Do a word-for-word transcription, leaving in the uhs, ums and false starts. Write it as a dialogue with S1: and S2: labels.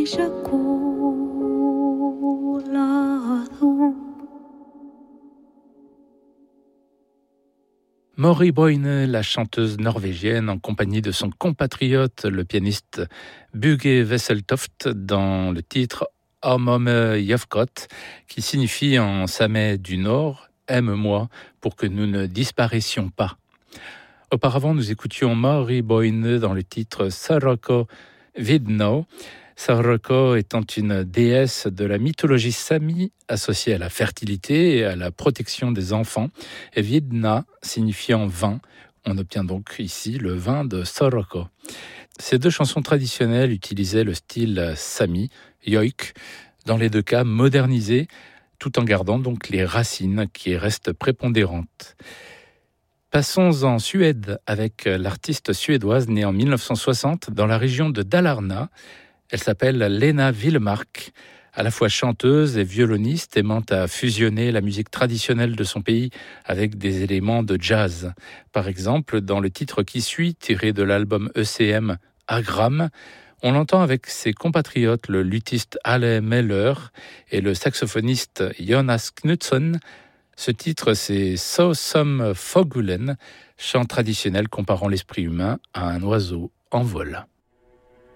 S1: Maury Boine, la chanteuse norvégienne, en compagnie de son compatriote, le pianiste Bugge Wesseltoft, dans le titre Om Om Jafkot, qui signifie en samais du Nord « Aime-moi pour que nous ne disparaissions pas ». Auparavant, nous écoutions Maury Boine dans le titre Saroko Vidno. Saroko étant une déesse de la mythologie sami associée à la fertilité et à la protection des enfants, et Vidna signifiant vin. On obtient donc ici le vin de Saroko. Ces deux chansons traditionnelles utilisaient le style sami, yoik, dans les deux cas modernisé, tout en gardant donc les racines qui restent prépondérantes. Passons en Suède avec l'artiste suédoise née en dix-neuf cent soixante dans la région de Dalarna. Elle s'appelle Lena Willmark, à la fois chanteuse et violoniste, aimant à fusionner la musique traditionnelle de son pays avec des éléments de jazz. Par exemple, dans le titre qui suit, tiré de l'album E C M Agram, on l'entend avec ses compatriotes, le luthiste Ale Meller et le saxophoniste Jonas Knutsson. Ce titre, c'est So Some Fogulen, chant traditionnel comparant l'esprit humain à un oiseau en vol.